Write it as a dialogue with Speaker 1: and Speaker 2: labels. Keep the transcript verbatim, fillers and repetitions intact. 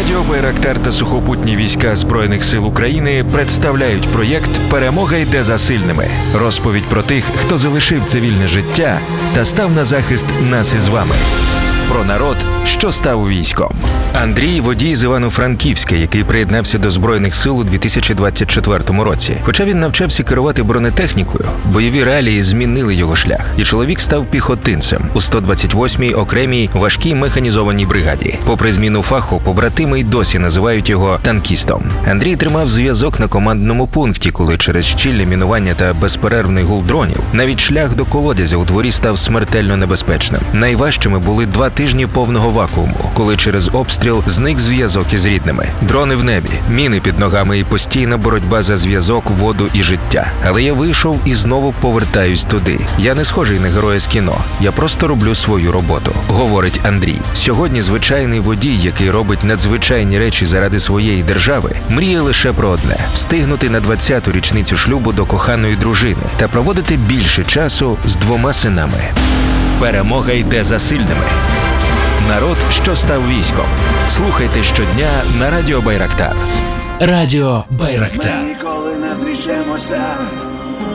Speaker 1: Радіо Байрактар та сухопутні війська Збройних сил України представляють проєкт «Перемога йде за сильними». Розповідь про тих, хто залишив цивільне життя та став на захист нас із вами. Про народ, що став військом. Андрій – водій з Івано-Франківська, який приєднався до Збройних сил у дві тисячі двадцять четвертому році. Хоча він навчався керувати бронетехнікою, бойові реалії змінили його шлях, і чоловік став піхотинцем у сто двадцять восьмій окремій важкій механізованій бригаді. Попри зміну фаху, побратими й досі називають його танкістом. Андрій тримав зв'язок на командному пункті, коли через щільне мінування та безперервний гул дронів навіть шлях до колодязя у дворі став смертельно небезпечним. Найважчими були два тижні повного вакууму, коли через обстріл зник зв'язок із рідними. Дрони в небі, міни під ногами і постійна боротьба за зв'язок, воду і життя. Але я вийшов і знову повертаюсь туди. Я не схожий на героя з кіно. Я просто роблю свою роботу, говорить Андрій. Сьогодні звичайний водій, який робить надзвичайні речі заради своєї держави, мріє лише про одне – встигнути на двадцяту річницю шлюбу до коханої дружини та проводити більше часу з двома синами. Перемога йде за сильними. Народ, що став військом. Слухайте щодня на Радіо Байрактар.
Speaker 2: Радіо Байрактар.
Speaker 3: Ми ніколи не зрішимося.